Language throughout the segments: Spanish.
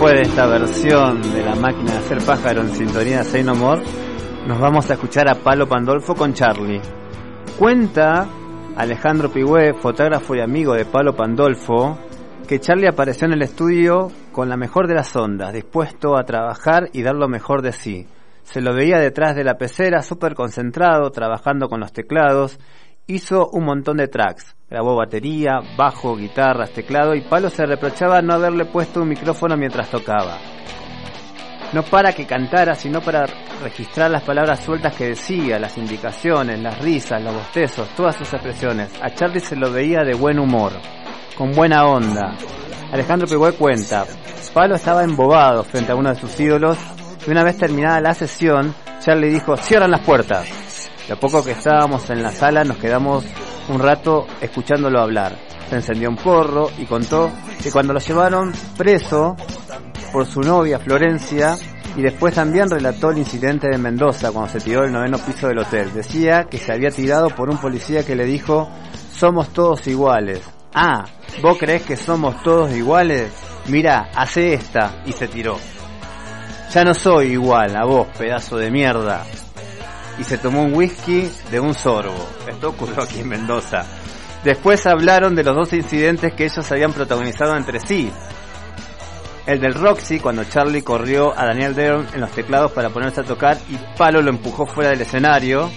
Después de esta versión de La Máquina de Hacer Pájaro en sintonía de Say No More, nos vamos a escuchar a Palo Pandolfo con Charlie. Cuenta Alejandro Pigüé, fotógrafo y amigo de Palo Pandolfo, que Charlie apareció en el estudio con la mejor de las ondas, dispuesto a trabajar y dar lo mejor de sí. Se lo veía detrás de la pecera, súper concentrado, trabajando con los teclados. Hizo un montón de tracks, grabó batería, bajo, guitarras, teclado, y Palo se reprochaba no haberle puesto un micrófono mientras tocaba. No para que cantara, sino para registrar las palabras sueltas que decía, las indicaciones, las risas, los bostezos, todas sus expresiones. A Charlie se lo veía de buen humor, con buena onda. Alejandro Pigüé cuenta, Palo estaba embobado frente a uno de sus ídolos, y una vez terminada la sesión, Charlie dijo: "Cierran las puertas". De a poco que estábamos en la sala nos quedamos un rato escuchándolo hablar. Se encendió un porro y contó que cuando lo llevaron preso por su novia Florencia, y después también relató el incidente de Mendoza cuando se tiró del 9º piso del hotel. Decía que se había tirado por un policía que le dijo: "Somos todos iguales". "Ah, ¿vos creés que somos todos iguales? Mirá, hace esta", y se tiró. "Ya no soy igual a vos, pedazo de mierda". Y se tomó un whisky de un sorbo. Esto ocurrió aquí en Mendoza. Después hablaron de los dos incidentes que ellos habían protagonizado entre sí. El del Roxy, cuando Charlie corrió a Daniel Deron en los teclados para ponerse a tocar y Palo lo empujó fuera del escenario,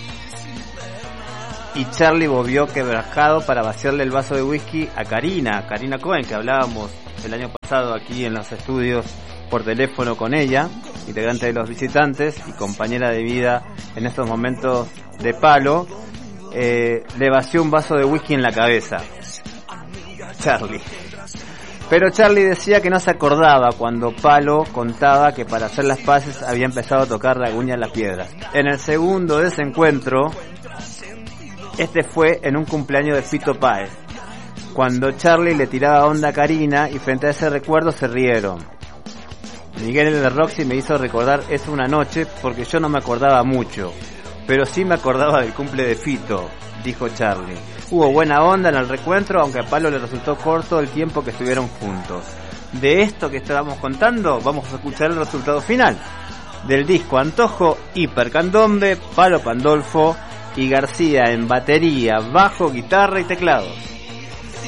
y Charlie volvió quebrajado para vaciarle el vaso de whisky a Karina Cohen, que hablábamos el año pasado aquí en los estudios por teléfono con ella, integrante de Los Visitantes y compañera de vida en estos momentos de Palo. Le vació un vaso de whisky en la cabeza Charlie. Pero Charlie decía que no se acordaba cuando Palo contaba que para hacer las paces había empezado a tocar La Uña en las Piedras. En el segundo de ese encuentro, este fue en un cumpleaños de Fito Páez, cuando Charlie le tiraba onda a Karina, y frente a ese recuerdo se rieron. Miguel el de Roxy me hizo recordar eso una noche porque yo no me acordaba mucho, pero sí me acordaba del cumple de Fito, dijo Charlie. Hubo buena onda en el reencuentro, aunque a Palo le resultó corto el tiempo que estuvieron juntos. De esto que estábamos contando, vamos a escuchar el resultado final del disco Antojo Hipercandombe, Palo Pandolfo y García en batería, bajo, guitarra y teclados.